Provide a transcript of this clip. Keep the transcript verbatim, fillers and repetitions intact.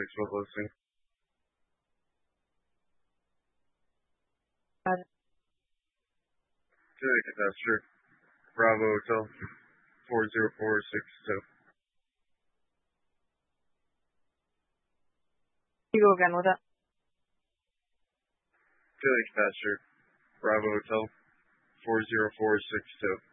six with listing. Uh, Juliet Pasture, Bravo Hotel, four zero four six two. you go again with it. Juliet Pasture, Bravo Hotel, four zero four six two.